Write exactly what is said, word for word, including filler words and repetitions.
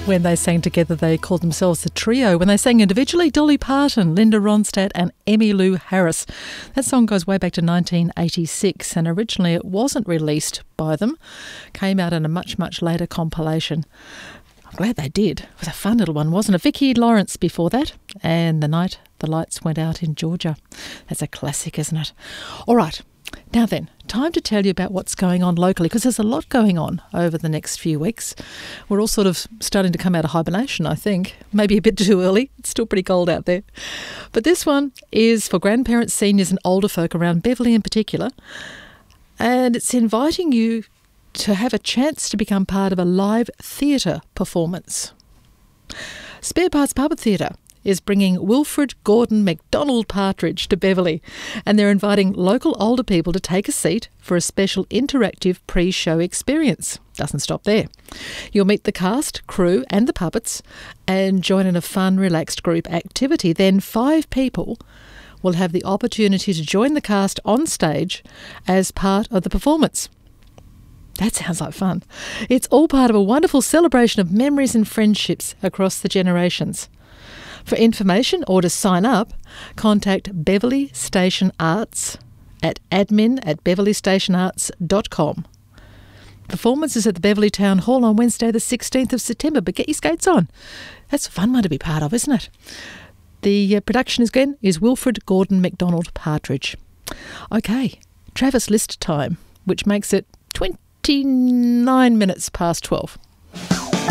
When they sang together, they called themselves the Trio. When they sang individually, Dolly Parton, Linda Ronstadt and Emmylou Harris. That song goes way back to nineteen eighty-six, and originally it wasn't released by them. Came out in a much, much later compilation. I'm glad they did. It was a fun little one, wasn't it? Vicki Lawrence before that, and The Night the Lights Went Out in Georgia. That's a classic, isn't it? All right. Now then, time to tell you about what's going on locally, because there's a lot going on over the next few weeks. We're all sort of starting to come out of hibernation, I think. Maybe a bit too early. It's still pretty cold out there. But this one is for grandparents, seniors and older folk around Beverley in particular. And it's inviting you to have a chance to become part of a live theatre performance. Spare Parts Puppet Theatre is bringing Wilfred Gordon MacDonald Partridge to Beverley, and they're inviting local older people to take a seat for a special interactive pre-show experience. Doesn't stop there. You'll meet the cast, crew and the puppets and join in a fun, relaxed group activity. Then five people will have the opportunity to join the cast on stage as part of the performance. That sounds like fun. It's all part of a wonderful celebration of memories and friendships across the generations. For information or to sign up, contact Beverley Station Arts at admin at beverley station arts dot com. Performance is at the Beverley Town Hall on Wednesday the sixteenth of September, but get your skates on. That's a fun one to be part of, isn't it? The uh, production again is Wilfred Gordon MacDonald Partridge. Okay, Travis List time, which makes it twenty-nine minutes past twelve.